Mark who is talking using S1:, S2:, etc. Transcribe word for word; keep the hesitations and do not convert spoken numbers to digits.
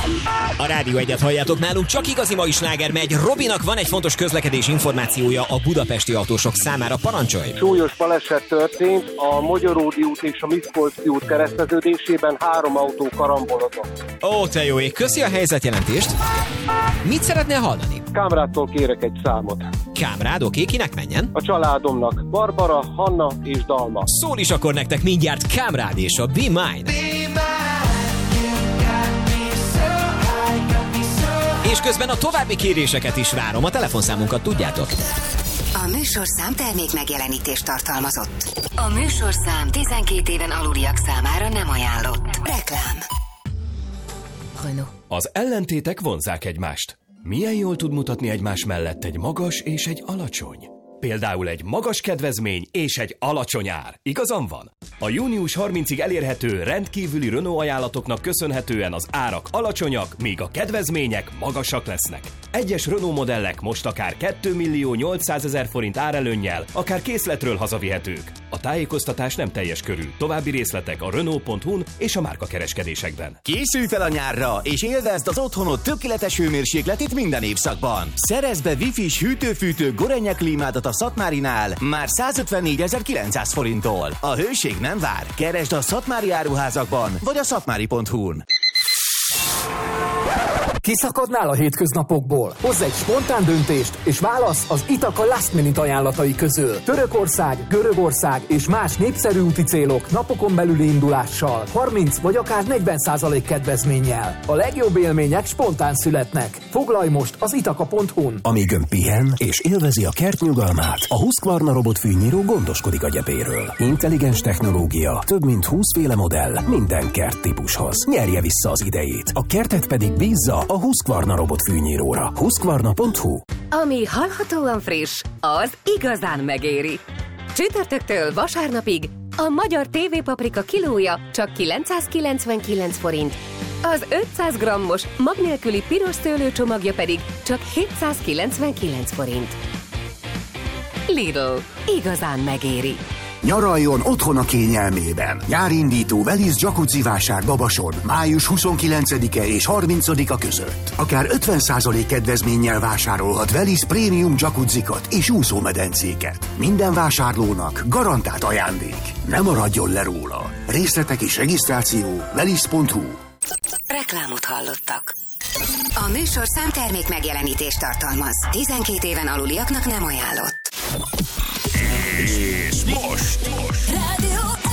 S1: A Rádió Egyet halljátok, nálunk csak igazi mai sláger megy. Robinak van egy fontos közlekedés információja a budapesti autósok számára, parancsolj!
S2: Súlyos baleset történt a Magyaródi út és a Miskolci út kereszteződésében, három autó karambolodott.
S1: Ó, te jó ég, köszi a helyzetjelentést! Mit szeretnél hallani?
S2: Kámrától kérek egy számot.
S1: Kámrád, oké, kinek menjen?
S2: A családomnak Barbara, Hanna és Dalma.
S1: Szól is akkor nektek mindjárt Kámrád és a Be Mine. És közben a további kéréseket is várom, a telefonszámunkat tudjátok.
S3: A műsorszám termék megjelenítést tartalmazott. A műsorszám tizenkét éven aluliak számára nem ajánlott. Reklám.
S4: Renault. Az ellentétek vonzzák egymást. Milyen jól tud mutatni egymás mellett egy magas és egy alacsony? Például egy magas kedvezmény és egy alacsony ár. Igazam van? A június harmincadikáig elérhető rendkívüli Renault ajánlatoknak köszönhetően az árak alacsonyak, míg a kedvezmények magasak lesznek. Egyes Renault modellek most akár kétmillió nyolcszázezer forint árelőnnyel, akár készletről hazavihetők. A tájékoztatás nem teljes körű. További részletek a Renault pont hu-n és a márkakereskedésekben.
S5: Készülj fel a nyárra, és élvezd az otthonod tökéletes hőmérsékletét minden évszakban. Szerezd be Wi-Fi-s hűtő-fűtő Gorenje klímádat a Szatmárinál már százötvennégezer-kilencszáz forinttól. A hőség nem vár. Keresd a Szatmári áruházakban, vagy a szatmári pont hu-n.
S6: Kiszakadnál a hétköznapokból? Hozz egy spontán döntést, és válasz az Itaka Last Minute ajánlatai közül. Törökország, Görögország és más népszerű úti célok napokon belüli indulással, harminc vagy akár negyven százalék kedvezménnyel. A legjobb élmények spontán születnek. Foglalj most az itaka pont hu-n.
S7: Amíg ön pihen és élvezi a kert nyugalmát, a Husqvarna robotfűnyíró gondoskodik a gyepéről. Intelligens technológia, több mint húsz féle modell, minden kert típushoz. Nyerje vissza az idejét. A kertet pedig bízza a Husqvarna robotfűnyíróra. Husqvarna pont hu.
S8: Ami hallhatóan friss, az igazán megéri. Csütörtöktől vasárnapig a magyar té vé paprika kilója csak kilencszázkilencvenkilenc forint, az ötszáz grammos mag nélküli piros szőlőcsomagja pedig csak hétszázkilencvenkilenc forint. Lidl, igazán megéri.
S9: Nyaraljon otthon a kényelmében. Nyárindító Velisz jacuzzi vásár Babason május huszonkilencedike és harmincadika között. Akár ötven százalék kedvezménnyel vásárolhat Velisz prémium jacuzzikat és úszómedencéket. Minden vásárlónak garantált ajándék. Ne maradjon le róla. Részletek és regisztráció velisz pont hu.
S3: Reklámot hallottak. A műsorszám termék megjelenítést tartalmaz. tizenkét éven aluliaknak nem ajánlott.
S10: És most, most.
S3: Rádió